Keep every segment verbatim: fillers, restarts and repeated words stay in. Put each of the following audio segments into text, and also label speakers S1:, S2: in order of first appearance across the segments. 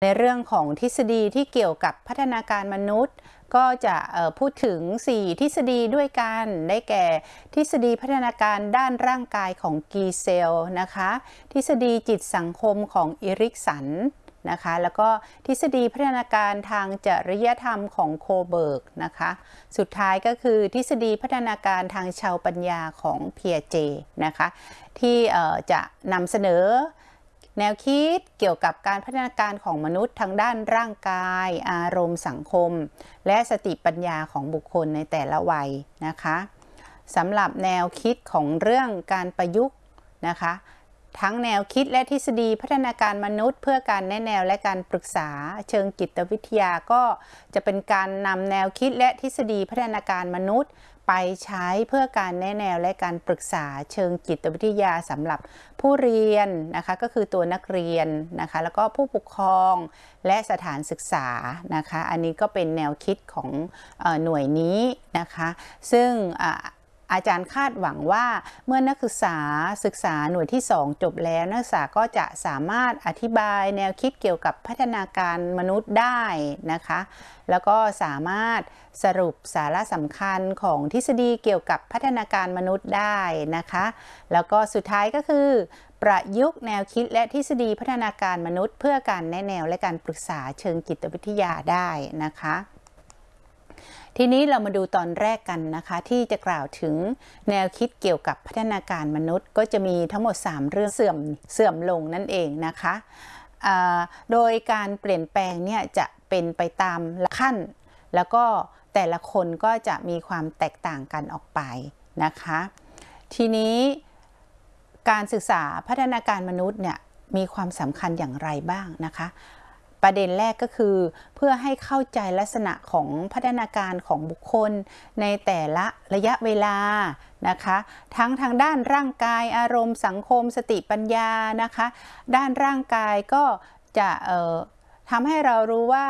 S1: ในเรื่องของทฤษฎีที่เกี่ยวกับพัฒนาการมนุษย์ก็จะพูดถึงสี่ทฤษฎีด้วยกันได้แก่ทฤษฎีพัฒนาการด้านร่างกายของกีเซลนะคะทฤษฎีจิตสังคมของอิริกสันนะคะแล้วก็ทฤษฎีพัฒนาการทางจริยธรรมของโคเบิร์กนะคะสุดท้ายก็คือทฤษฎีพัฒนาการทางชาวปัญญาของเพียเจนะคะที่จะนำเสนอแนวคิดเกี่ยวกับการพัฒนาการของมนุษย์ทางด้านร่างกายอารมณ์สังคมและสติปัญญาของบุคคลในแต่ละวัยนะคะสำหรับแนวคิดของเรื่องการประยุกต์นะคะทั้งแนวคิดและทฤษฎีพัฒนาการมนุษย์เพื่อการแนะแนวและการปรึกษาเชิงจิตวิทยาก็จะเป็นการนำแนวคิดและทฤษฎีพัฒนาการมนุษย์ไปใช้เพื่อการแนะแนวและการปรึกษาเชิงจิตวิทยาสำหรับผู้เรียนนะคะก็คือตัวนักเรียนนะคะแล้วก็ผู้ปกครองและสถานศึกษานะคะอันนี้ก็เป็นแนวคิดของหน่วยนี้นะคะซึ่งอาจารย์คาดหวังว่าเมื่อนักศึกษาศึกษาหน่วยที่สองจบแล้วนักศึกษาก็จะสามารถอธิบายแนวคิดเกี่ยวกับพัฒนาการมนุษย์ได้นะคะแล้วก็สามารถสรุปสาระสำคัญของทฤษฎีเกี่ยวกับพัฒนาการมนุษย์ได้นะคะแล้วก็สุดท้ายก็คือประยุกต์แนวคิดและทฤษฎีพัฒนาการมนุษย์เพื่อการแนะแนวและการปรึกษาเชิงจิตวิทยาได้นะคะทีนี้เรามาดูตอนแรกกันนะคะที่จะกล่าวถึงแนวคิดเกี่ยวกับพัฒนาการมนุษย์ก็จะมีทั้งหมดสามเรื่องเสื่อมเสื่อมลงนั่นเองนะคะโดยการเปลี่ยนแปลงเนี่ยจะเป็นไปตามขั้นแล้วก็แต่ละคนก็จะมีความแตกต่างกันออกไปนะคะทีนี้การศึกษาพัฒนาการมนุษย์เนี่ยมีความสำคัญอย่างไรบ้างนะคะประเด็นแรกก็คือเพื่อให้เข้าใจลักษณะของพัฒนาการของบุคคลในแต่ละระยะเวลานะคะทั้งทางด้านร่างกายอารมณ์สังคมสติปัญญานะคะด้านร่างกายก็จะทำให้เรารู้ว่า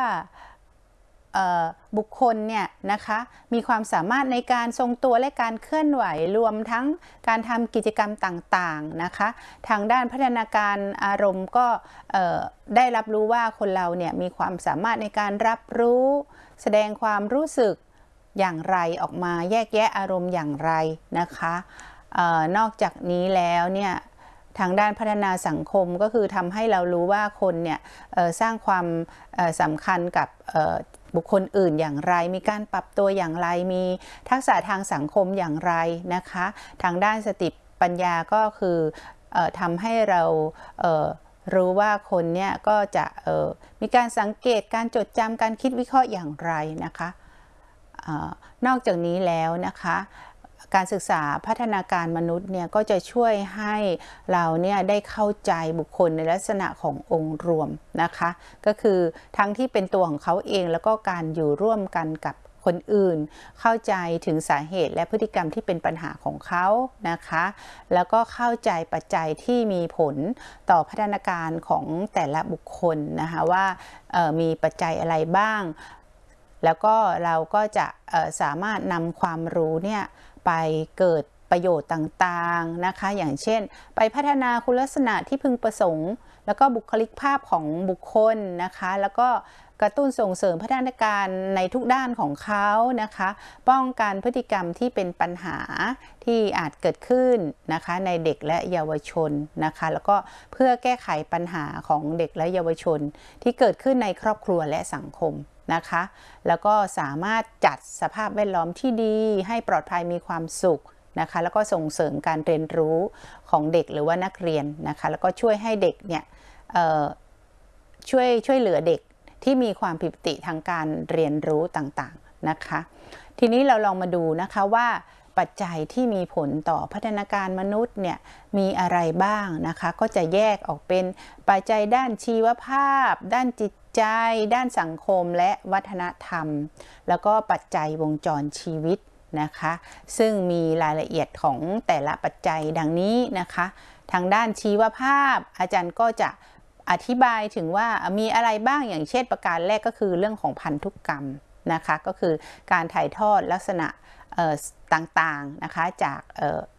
S1: บุคคลเนี่ยนะคะมีความสามารถในการทรงตัวและการเคลื่อนไหวรวมทั้งการทำกิจกรรมต่างๆนะคะทางด้านพัฒนาการอารมณ์ก็ได้รับรู้ว่าคนเราเนี่ยมีความสามารถในการรับรู้แสดงความรู้สึกอย่างไรออกมาแยกแยะอารมณ์อย่างไรนะคะนอกจากนี้แล้วเนี่ยทางด้านพัฒนาสังคมก็คือทำให้เรารู้ว่าคนเนี่ยสร้างความสำคัญกับบุคคลอื่นอย่างไรมีการปรับตัวอย่างไรมีทักษะทางสังคมอย่างไรนะคะทางด้านสติปัญญาก็คือทำให้เรารู้ว่าคนเนี่ยก็จะมีการสังเกตการจดจำการคิดวิเคราะห์อย่างไรนะคะนอกจากนี้แล้วนะคะการศึกษาพัฒนาการมนุษย์เนี่ยก็จะช่วยให้เราเนี่ยได้เข้าใจบุคคลในลักษณะขององค์รวมนะคะก็คือทั้งที่เป็นตัวของเขาเองแล้วก็การอยู่ร่วมกันกับคนอื่นเข้าใจถึงสาเหตุและพฤติกรรมที่เป็นปัญหาของเขานะคะแล้วก็เข้าใจปัจจัยที่มีผลต่อพัฒนาการของแต่ละบุคคลนะคะว่ามีปัจจัยอะไรบ้างแล้วก็เราก็จะสามารถนำความรู้เนี่ยไปเกิดประโยชน์ต่างๆนะคะอย่างเช่นไปพัฒนาคุณลักษณะที่พึงประสงค์แล้วก็บุคลิกภาพของบุคคลนะคะแล้วก็กระตุ้นส่งเสริมพัฒนาการในทุกด้านของเขานะคะป้องกันพฤติกรรมที่เป็นปัญหาที่อาจเกิดขึ้นนะคะในเด็กและเยาวชนนะคะแล้วก็เพื่อแก้ไขปัญหาของเด็กและเยาวชนที่เกิดขึ้นในครอบครัวและสังคมนะคะแล้วก็สามารถจัดสภาพแวดล้อมที่ดีให้ปลอดภัยมีความสุขนะคะแล้วก็ส่งเสริมการเรียนรู้ของเด็กหรือว่านักเรียนนะคะแล้วก็ช่วยให้เด็กเนี่ยช่วยช่วยเหลือเด็กที่มีความผิดปกติทางการเรียนรู้ต่างๆนะคะทีนี้เราลองมาดูนะคะว่าปัจจัยที่มีผลต่อพัฒนาการมนุษย์เนี่ยมีอะไรบ้างนะคะก็จะแยกออกเป็นปัจจัยด้านชีวภาพด้านจิตใจด้านสังคมและวัฒนธรรมแล้วก็ปัจจัยวงจรชีวิตนะคะซึ่งมีรายละเอียดของแต่ละปัจจัยดังนี้นะคะทางด้านชีวภาพอาจารย์ก็จะอธิบายถึงว่ามีอะไรบ้างอย่างเช่นประการแรกก็คือเรื่องของพันธุกรรมนะคะก็คือการถ่ายทอดลักษณะต่างๆนะคะจาก